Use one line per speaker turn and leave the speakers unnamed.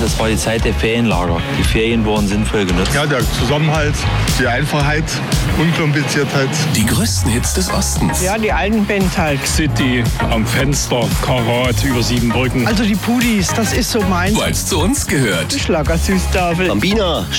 das war die Zeit der Ferienlager. Die Ferien wurden sinnvoll genutzt.
Ja, der Zusammenhalt, die Einfachheit, Unkompliziertheit.
Die größten Hits des Ostens.
Ja, die alten Bands halt.
City, am Fenster, Karat, über 7 Brücken.
Also die Pudis, das ist so meins.
Weil es zu uns gehört.
Schlager Süßtafel.
Bambina.